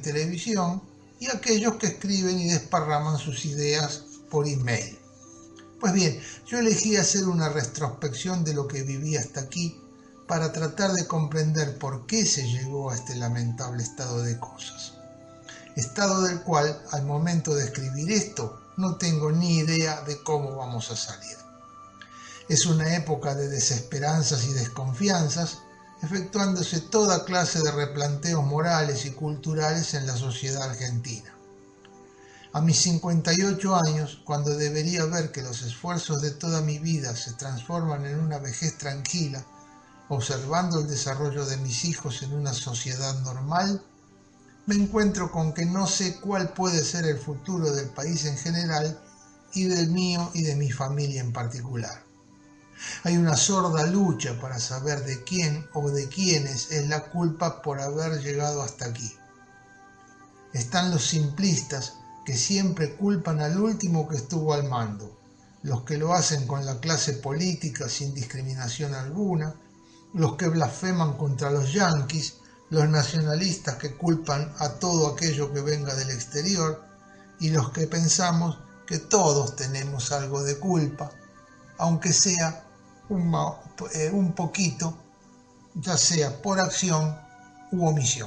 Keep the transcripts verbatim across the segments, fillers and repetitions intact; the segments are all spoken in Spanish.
televisión y aquellos que escriben y desparraman sus ideas por email. Pues bien, yo elegí hacer una retrospección de lo que viví hasta aquí para tratar de comprender por qué se llegó a este lamentable estado de cosas. Estado del cual, al momento de escribir esto, no tengo ni idea de cómo vamos a salir. Es una época de desesperanzas y desconfianzas, efectuándose toda clase de replanteos morales y culturales en la sociedad argentina. A mis cincuenta y ocho años, cuando debería ver que los esfuerzos de toda mi vida se transforman en una vejez tranquila, observando el desarrollo de mis hijos en una sociedad normal, me encuentro con que no sé cuál puede ser el futuro del país en general y del mío y de mi familia en particular. Hay una sorda lucha para saber de quién o de quiénes es la culpa por haber llegado hasta aquí. Están los simplistas que siempre culpan al último que estuvo al mando, los que lo hacen con la clase política sin discriminación alguna, los que blasfeman contra los yanquis, los nacionalistas que culpan a todo aquello que venga del exterior y los que pensamos que todos tenemos algo de culpa, aunque sea un, eh, un poquito, ya sea por acción u omisión.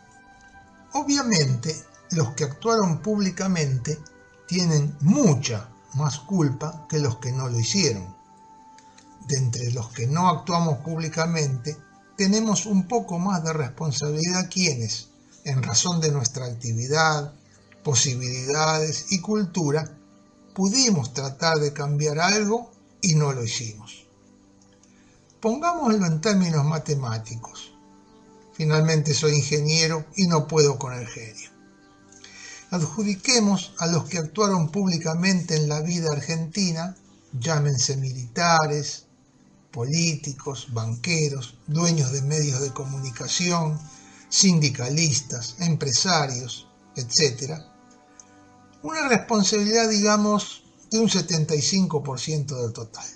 Obviamente, los que actuaron públicamente tienen mucha más culpa que los que no lo hicieron. De entre los que no actuamos públicamente, tenemos un poco más de responsabilidad quienes, en razón de nuestra actividad, posibilidades y cultura, pudimos tratar de cambiar algo y no lo hicimos. Pongámoslo en términos matemáticos. Finalmente soy ingeniero y no puedo con el genio. Adjudiquemos a los que actuaron públicamente en la vida argentina, llámense militares, políticos, banqueros, dueños de medios de comunicación, sindicalistas, empresarios, etcétera, una responsabilidad, digamos, de un setenta y cinco por ciento del total.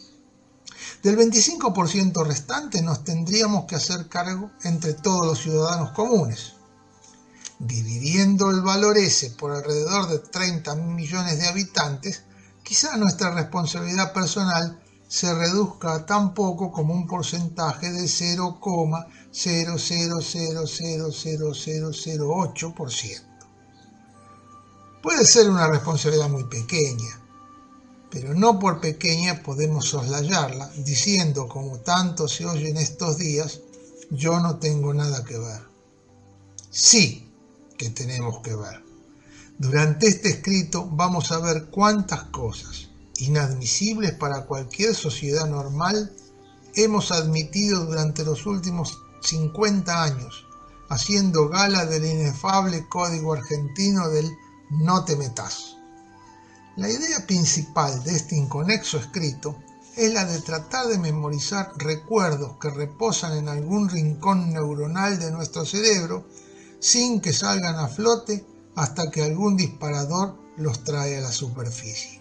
Del veinticinco por ciento restante nos tendríamos que hacer cargo entre todos los ciudadanos comunes. Dividiendo el valor ese por alrededor de treinta millones de habitantes, quizá nuestra responsabilidad personal se reduzca a tan poco como un porcentaje de cero coma cero cero cero cero cero cero cero ocho por ciento. Puede ser una responsabilidad muy pequeña, pero no por pequeña podemos soslayarla diciendo, como tanto se oye en estos días, yo no tengo nada que ver. Sí que tenemos que ver. Durante este escrito vamos a ver cuántas cosas, inadmisibles para cualquier sociedad normal, hemos admitido durante los últimos cincuenta años, haciendo gala del inefable código argentino del no te metas. La idea principal de este inconexo escrito es la de tratar de memorizar recuerdos que reposan en algún rincón neuronal de nuestro cerebro sin que salgan a flote hasta que algún disparador los trae a la superficie.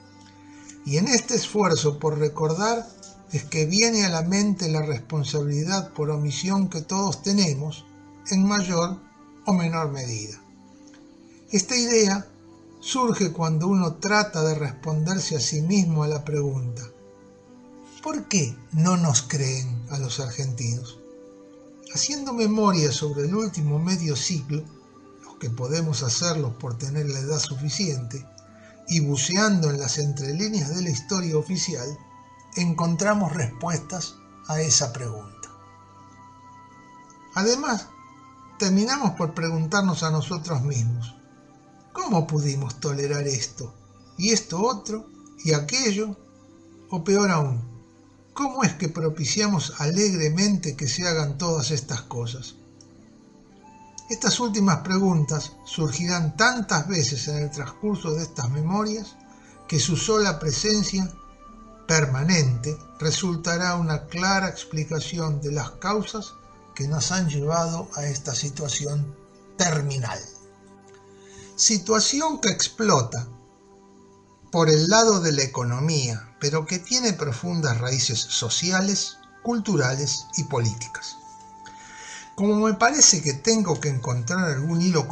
Y en este esfuerzo por recordar es que viene a la mente la responsabilidad por omisión que todos tenemos, en mayor o menor medida. Esta idea surge cuando uno trata de responderse a sí mismo a la pregunta: ¿por qué no nos creen a los argentinos? Haciendo memoria sobre el último medio siglo, los que podemos hacerlo por tener la edad suficiente, y buceando en las entrelíneas de la historia oficial, encontramos respuestas a esa pregunta. Además, terminamos por preguntarnos a nosotros mismos: ¿cómo pudimos tolerar esto, y esto otro, y aquello? O peor aún, ¿cómo es que propiciamos alegremente que se hagan todas estas cosas? Estas últimas preguntas surgirán tantas veces en el transcurso de estas memorias que su sola presencia permanente resultará una clara explicación de las causas que nos han llevado a esta situación terminal. Situación que explota por el lado de la economía, pero que tiene profundas raíces sociales, culturales y políticas. Como me parece que tengo que encontrar algún hilo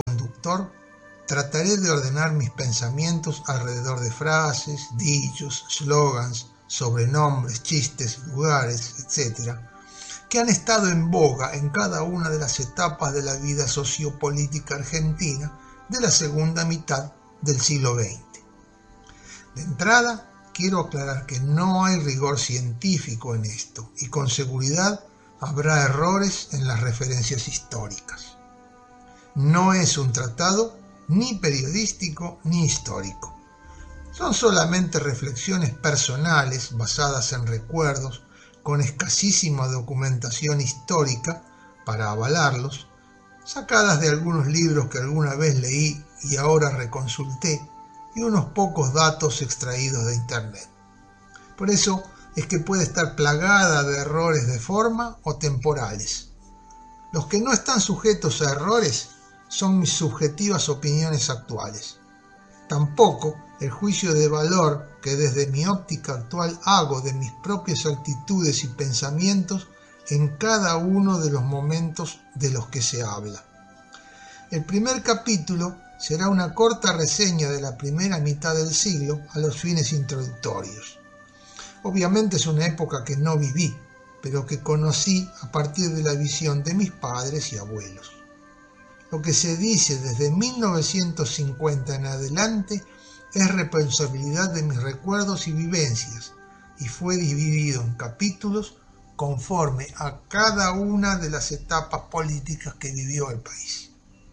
autor, trataré de ordenar mis pensamientos alrededor de frases, dichos, slogans, sobrenombres, chistes, lugares, etcétera, que han estado en boga en cada una de las etapas de la vida sociopolítica argentina de la segunda mitad del siglo veinte. De entrada, quiero aclarar que no hay rigor científico en esto y con seguridad habrá errores en las referencias históricas. No es un tratado ni periodístico ni histórico. Son solamente reflexiones personales basadas en recuerdos con escasísima documentación histórica para avalarlos, sacadas de algunos libros que alguna vez leí y ahora reconsulté, y unos pocos datos extraídos de internet. Por eso es que puede estar plagada de errores de forma o temporales. Los que no están sujetos a errores son mis subjetivas opiniones actuales. Tampoco el juicio de valor que desde mi óptica actual hago de mis propias actitudes y pensamientos en cada uno de los momentos de los que se habla. El primer capítulo será una corta reseña de la primera mitad del siglo a los fines introductorios. Obviamente es una época que no viví, pero que conocí a partir de la visión de mis padres y abuelos. Lo que se dice desde mil novecientos cincuenta en adelante es responsabilidad de mis recuerdos y vivencias, y fue dividido en capítulos conforme a cada una de las etapas políticas que vivió el país.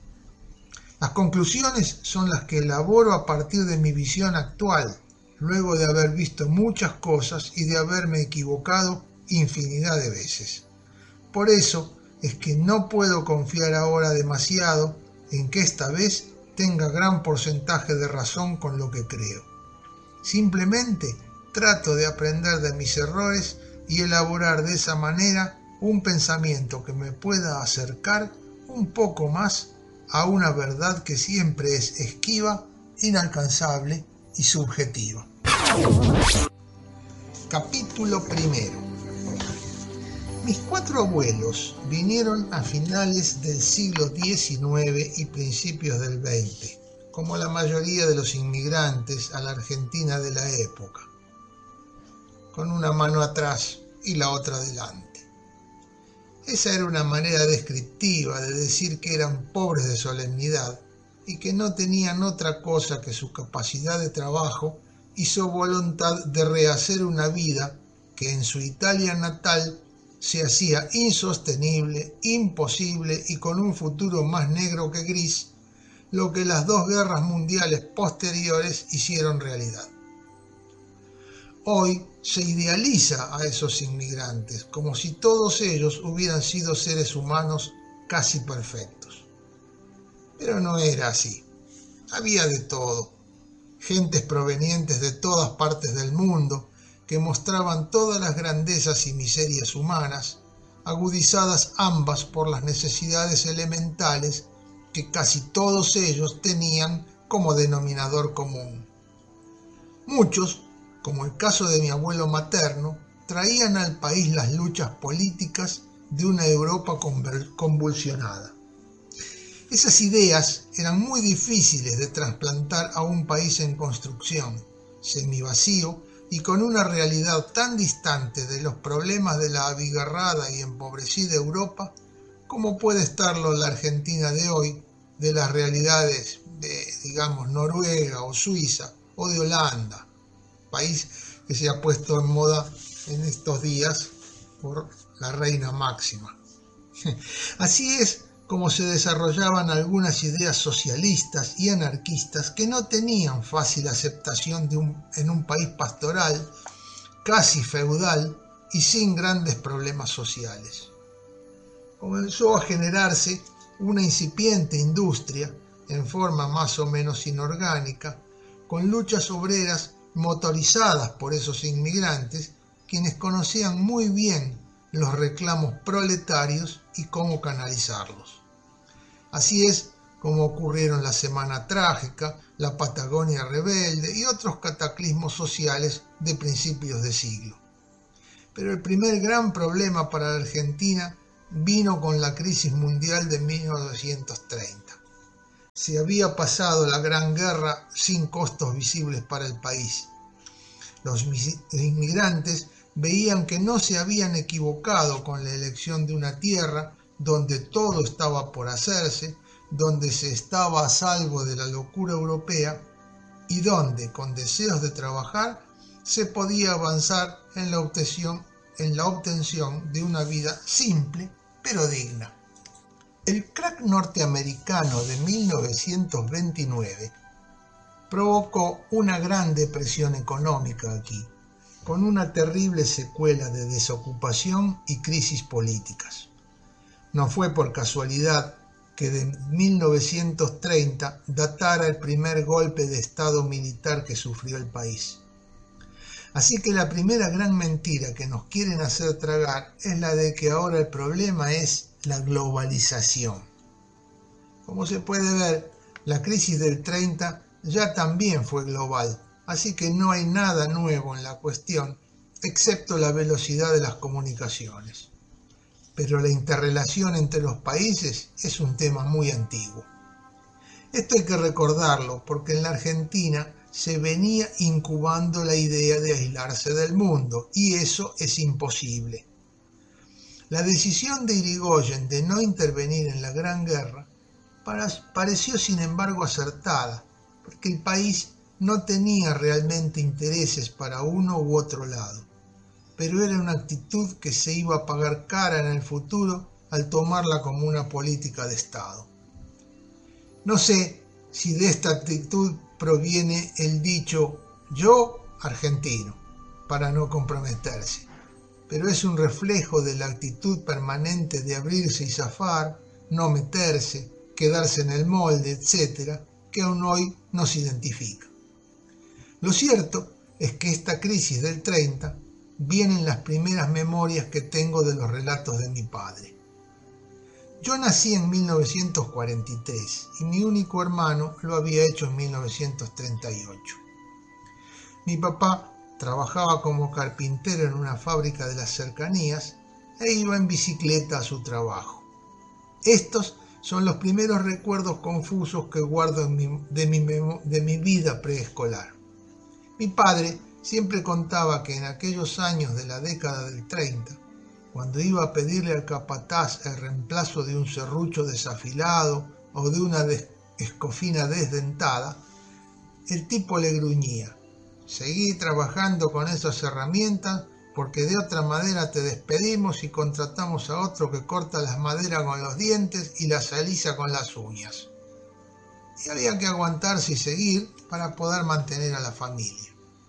Las conclusiones son las que elaboro a partir de mi visión actual, luego de haber visto muchas cosas y de haberme equivocado infinidad de veces. Por eso es que no puedo confiar ahora demasiado en que esta vez tenga gran porcentaje de razón con lo que creo. Simplemente trato de aprender de mis errores y elaborar de esa manera un pensamiento que me pueda acercar un poco más a una verdad que siempre es esquiva, inalcanzable y subjetiva. Capítulo primero. Mis cuatro abuelos vinieron a finales del siglo diecinueve y principios del veinte, como la mayoría de los inmigrantes a la Argentina de la época, con una mano atrás y la otra adelante. Esa era una manera descriptiva de decir que eran pobres de solemnidad y que no tenían otra cosa que su capacidad de trabajo y su voluntad de rehacer una vida que en su Italia natal se hacía insostenible, imposible y con un futuro más negro que gris, lo que las dos guerras mundiales posteriores hicieron realidad. Hoy se idealiza a esos inmigrantes como si todos ellos hubieran sido seres humanos casi perfectos. Pero no era así. Había de todo. Gentes provenientes de todas partes del mundo que mostraban todas las grandezas y miserias humanas, agudizadas ambas por las necesidades elementales que casi todos ellos tenían como denominador común. Muchos, como el caso de mi abuelo materno, traían al país las luchas políticas de una Europa convulsionada. Esas ideas eran muy difíciles de trasplantar a un país en construcción, semivacío y con una realidad tan distante de los problemas de la abigarrada y empobrecida Europa como puede estarlo la Argentina de hoy de las realidades de, digamos, Noruega o Suiza o de Holanda, país que se ha puesto en moda en estos días por la reina Máxima. Así es como se desarrollaban algunas ideas socialistas y anarquistas que no tenían fácil aceptación de un, en un país pastoral, casi feudal y sin grandes problemas sociales. Comenzó a generarse una incipiente industria, en forma más o menos inorgánica, con luchas obreras motorizadas por esos inmigrantes, quienes conocían muy bien los reclamos proletarios y cómo canalizarlos. Así es como ocurrieron la Semana Trágica, la Patagonia Rebelde y otros cataclismos sociales de principios de siglo. Pero el primer gran problema para la Argentina vino con la crisis mundial de mil novecientos treinta. se había pasado la Gran Guerra sin costos visibles para el país. Los inmigrantes veían que no se habían equivocado con la elección de una tierra donde todo estaba por hacerse, donde se estaba a salvo de la locura europea y donde, con deseos de trabajar, se podía avanzar en la obtención, en la obtención de una vida simple pero digna. El crack norteamericano de mil novecientos veintinueve provocó una gran depresión económica aquí, con una terrible secuela de desocupación y crisis políticas. No fue por casualidad que de mil novecientos treinta datara el primer golpe de estado militar que sufrió el país. Así que la primera gran mentira que nos quieren hacer tragar es la de que ahora el problema es la globalización. Como se puede ver, la crisis del treinta ya también fue global, así que no hay nada nuevo en la cuestión, excepto la velocidad de las comunicaciones. Pero la interrelación entre los países es un tema muy antiguo. Esto hay que recordarlo porque en la Argentina se venía incubando la idea de aislarse del mundo y eso es imposible. La decisión de Irigoyen de no intervenir en la Gran Guerra pareció sin embargo acertada, porque el país no tenía realmente intereses para uno u otro lado, pero era una actitud que se iba a pagar cara en el futuro al tomarla como una política de Estado. No sé si de esta actitud proviene el dicho "yo argentino", para no comprometerse, pero es un reflejo de la actitud permanente de abrirse y zafar, no meterse, quedarse en el molde, etcétera, que aún hoy nos identifica. Lo cierto es que esta crisis del treinta viene en las primeras memorias que tengo de los relatos de mi padre. Yo nací en mil novecientos cuarenta y tres y mi único hermano lo había hecho en mil novecientos treinta y ocho. Mi papá trabajaba como carpintero en una fábrica de las cercanías e iba en bicicleta a su trabajo. Estos son los primeros recuerdos confusos que guardo en mi, de, mi, de mi vida preescolar. Mi padre siempre contaba que en aquellos años de la década del treinta, cuando iba a pedirle al capataz el reemplazo de un serrucho desafilado o de una escofina desdentada, el tipo le gruñía: "Seguí trabajando con esas herramientas porque de otra manera te despedimos y contratamos a otro que corta las maderas con los dientes y las alisa con las uñas". Y había que aguantarse y seguir para poder mantener a la familia.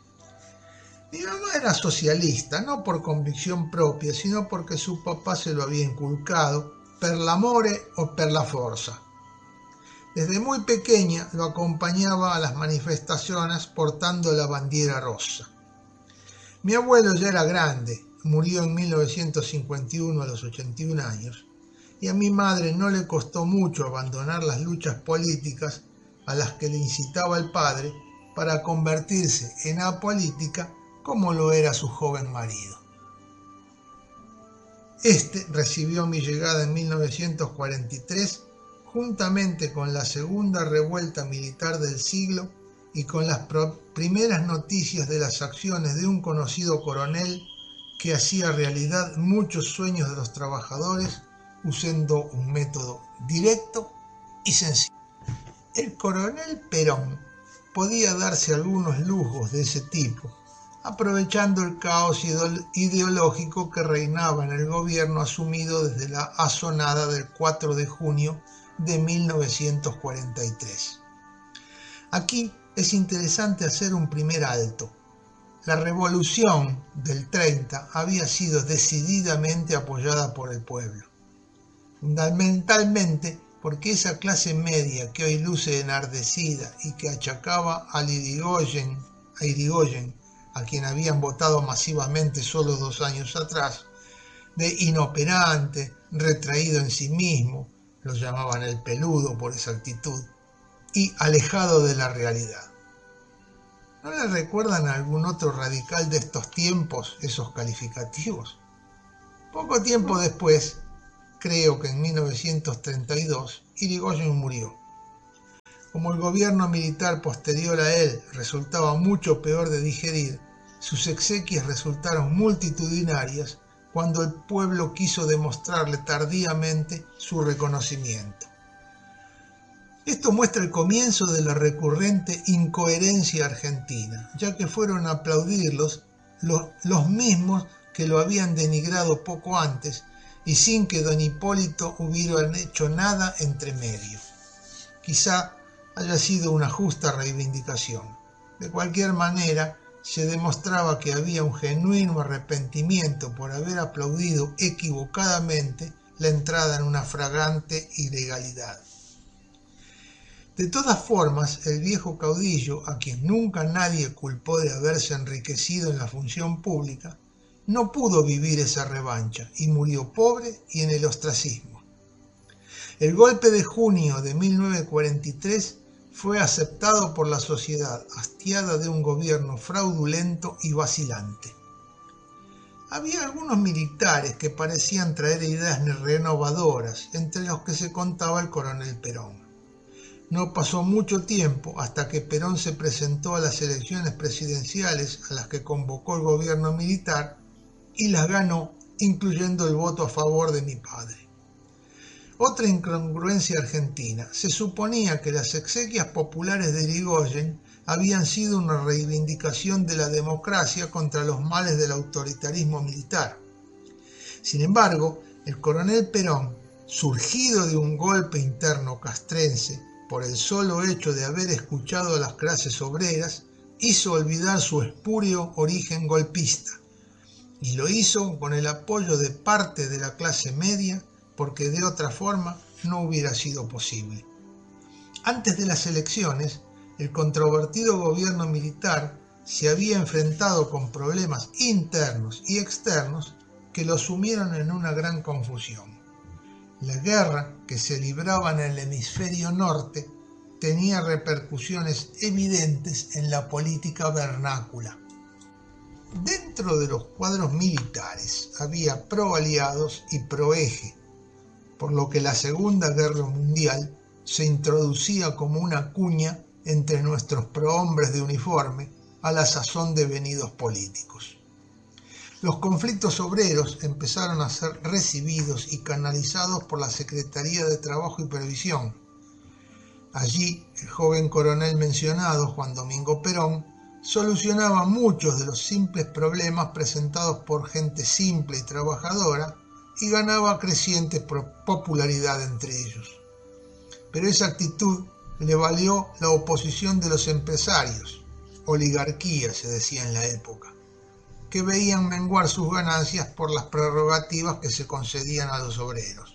Mi mamá era socialista, no por convicción propia, sino porque su papá se lo había inculcado, per l'amore o per la forza. Desde muy pequeña lo acompañaba a las manifestaciones portando la bandera rosa. Mi abuelo ya era grande, murió en mil novecientos cincuenta y uno a los ochenta y un años, y a mi madre no le costó mucho abandonar las luchas políticas a las que le incitaba el padre para convertirse en apolítica como lo era su joven marido. Este recibió mi llegada en mil novecientos cuarenta y tres juntamente con la segunda revuelta militar del siglo y con las primeras noticias de las acciones de un conocido coronel que hacía realidad muchos sueños de los trabajadores usando un método directo y sencillo. El coronel Perón podía darse algunos lujos de ese tipo, aprovechando el caos ideológico que reinaba en el gobierno asumido desde la asonada del cuatro de junio de mil novecientos cuarenta y tres. Aquí es interesante hacer un primer alto. La revolución del treinta había sido decididamente apoyada por el pueblo, fundamentalmente porque esa clase media que hoy luce enardecida y que achacaba a Irigoyen, a Irigoyen, a quien habían votado masivamente solo dos años atrás, de inoperante, retraído en sí mismo, lo llamaban el peludo por esa actitud, y alejado de la realidad. ¿No le recuerdan a algún otro radical de estos tiempos esos calificativos? Poco tiempo después, creo que en mil novecientos treinta y dos, Irigoyen murió. Como el gobierno militar posterior a él resultaba mucho peor de digerir, sus exequias resultaron multitudinarias cuando el pueblo quiso demostrarle tardíamente su reconocimiento. Esto muestra el comienzo de la recurrente incoherencia argentina, ya que fueron a aplaudirlos los, los mismos que lo habían denigrado poco antes y sin que don Hipólito hubiera hecho nada entre medio. Quizá haya sido una justa reivindicación. De cualquier manera, se demostraba que había un genuino arrepentimiento por haber aplaudido equivocadamente la entrada en una flagrante ilegalidad. De todas formas, el viejo caudillo, a quien nunca nadie culpó de haberse enriquecido en la función pública, no pudo vivir esa revancha y murió pobre y en el ostracismo. El golpe de junio de mil novecientos cuarenta y tres fue aceptado por la sociedad, hastiada de un gobierno fraudulento y vacilante. Había algunos militares que parecían traer ideas renovadoras, entre los que se contaba el coronel Perón. No pasó mucho tiempo hasta que Perón se presentó a las elecciones presidenciales a las que convocó el gobierno militar y las ganó, incluyendo el voto a favor de mi padre. Otra incongruencia argentina. Se suponía que las exequias populares de Irigoyen habían sido una reivindicación de la democracia contra los males del autoritarismo militar. Sin embargo, el coronel Perón, surgido de un golpe interno castrense por el solo hecho de haber escuchado a las clases obreras, hizo olvidar su espurio origen golpista, y lo hizo con el apoyo de parte de la clase media, porque de otra forma no hubiera sido posible. Antes de las elecciones, el controvertido gobierno militar se había enfrentado con problemas internos y externos que lo sumieron en una gran confusión. La guerra que se libraba en el hemisferio norte tenía repercusiones evidentes en la política vernácula. Dentro de los cuadros militares había pro-aliados y pro-eje, por lo que la Segunda Guerra Mundial se introducía como una cuña entre nuestros prohombres de uniforme, a la sazón devenidos políticos. Los conflictos obreros empezaron a ser recibidos y canalizados por la Secretaría de Trabajo y Previsión. Allí, el joven coronel mencionado, Juan Domingo Perón, solucionaba muchos de los simples problemas presentados por gente simple y trabajadora y ganaba creciente popularidad entre ellos. Pero esa actitud le valió la oposición de los empresarios, oligarquía se decía en la época, que veían menguar sus ganancias por las prerrogativas que se concedían a los obreros.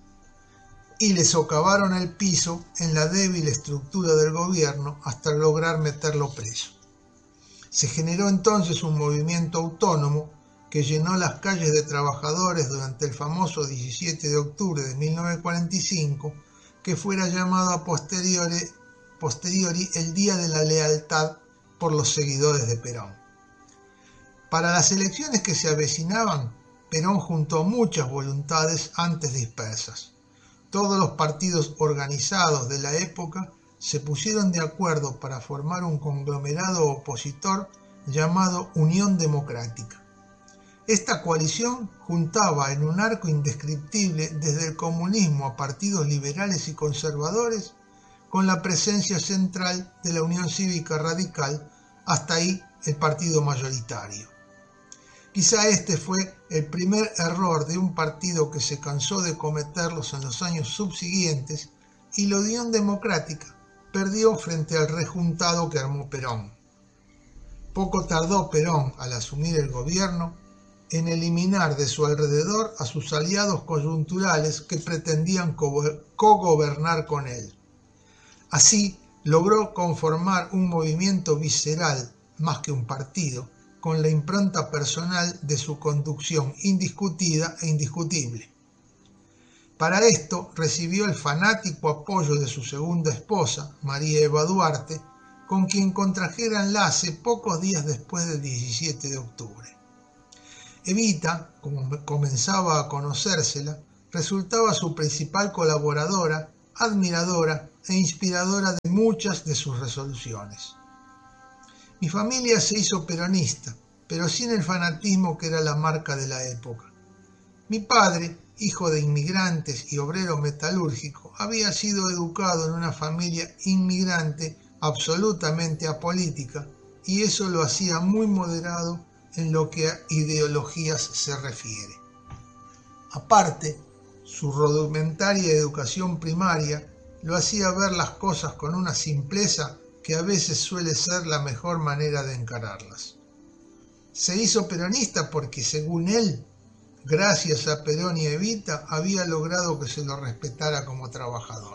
Y le socavaron el piso en la débil estructura del gobierno hasta lograr meterlo preso. Se generó entonces un movimiento autónomo que llenó las calles de trabajadores durante el famoso diecisiete de octubre de mil novecientos cuarenta y cinco, que fuera llamado a posteriori, posteriori el Día de la Lealtad por los seguidores de Perón. Para las elecciones que se avecinaban, Perón juntó muchas voluntades antes dispersas. Todos los partidos organizados de la época se pusieron de acuerdo para formar un conglomerado opositor llamado Unión Democrática. Esta coalición juntaba en un arco indescriptible desde el comunismo a partidos liberales y conservadores, con la presencia central de la Unión Cívica Radical, hasta ahí el partido mayoritario. Quizá este fue el primer error de un partido que se cansó de cometerlos en los años subsiguientes, y la Unión Democrática perdió frente al rejuntado que armó Perón. Poco tardó Perón, al asumir el gobierno, en eliminar de su alrededor a sus aliados coyunturales que pretendían cogobernar con él. Así logró conformar un movimiento visceral, más que un partido, con la impronta personal de su conducción indiscutida e indiscutible. Para esto recibió el fanático apoyo de su segunda esposa, María Eva Duarte, con quien contrajera enlace pocos días después del diecisiete de octubre. Evita, como comenzaba a conocérsela, resultaba su principal colaboradora admiradora e inspiradora de muchas de sus resoluciones. Mi familia se hizo peronista, pero sin el fanatismo que era la marca de la época. Mi padre, hijo de inmigrantes y obrero metalúrgico, había sido educado en una familia inmigrante absolutamente apolítica, y eso lo hacía muy moderado en lo que a ideologías se refiere. Aparte, su rudimentaria educación primaria lo hacía ver las cosas con una simpleza que a veces suele ser la mejor manera de encararlas. Se hizo peronista porque, según él, gracias a Perón y Evita, había logrado que se lo respetara como trabajador.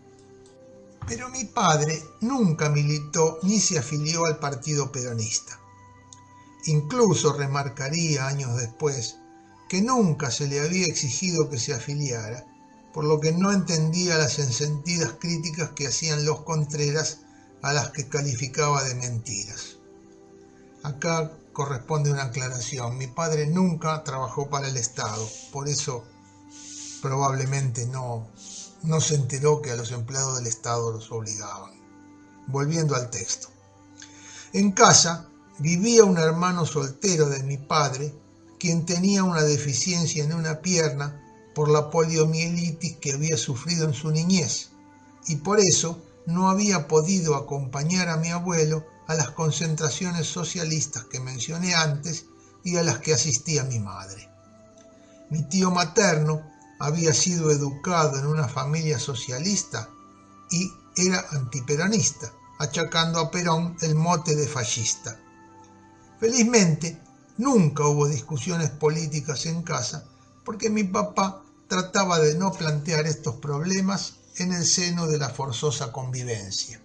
Pero mi padre nunca militó ni se afilió al partido peronista. Incluso remarcaría años después que nunca se le había exigido que se afiliara, por lo que no entendía las ensentidas críticas que hacían los Contreras, a las que calificaba de mentiras. Acá corresponde una aclaración. Mi padre nunca trabajó para el Estado, por eso probablemente no, no se enteró que a los empleados del Estado los obligaban. Volviendo al texto. En casa vivía un hermano soltero de mi padre, quien tenía una deficiencia en una pierna por la poliomielitis que había sufrido en su niñez, y por eso no había podido acompañar a mi abuelo a las concentraciones socialistas que mencioné antes y a las que asistía mi madre. Mi tío materno había sido educado en una familia socialista y era antiperonista, achacando a Perón el mote de fascista. Felizmente, nunca hubo discusiones políticas en casa porque mi papá trataba de no plantear estos problemas en el seno de la forzosa convivencia.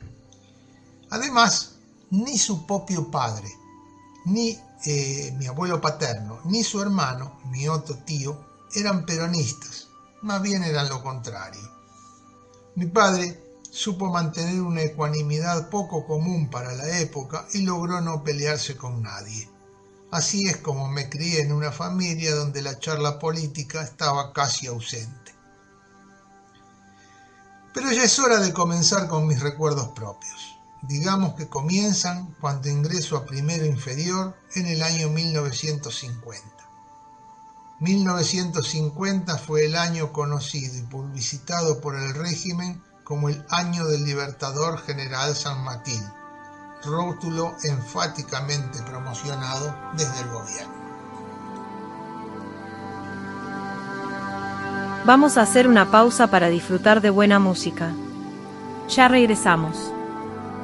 Además, ni su propio padre, ni eh, mi abuelo paterno, ni su hermano, mi otro tío, eran peronistas, más bien eran lo contrario. Mi padre supo mantener una ecuanimidad poco común para la época y logró no pelearse con nadie. Así es como me crié en una familia donde la charla política estaba casi ausente. Pero ya es hora de comenzar con mis recuerdos propios. Digamos que comienzan cuando ingreso a primero inferior en el año mil novecientos cincuenta. mil novecientos cincuenta fue el año conocido y publicitado por el régimen como el año del Libertador General San Martín, rótulo enfáticamente promocionado desde el gobierno. Vamos a hacer una pausa para disfrutar de buena música. Ya regresamos.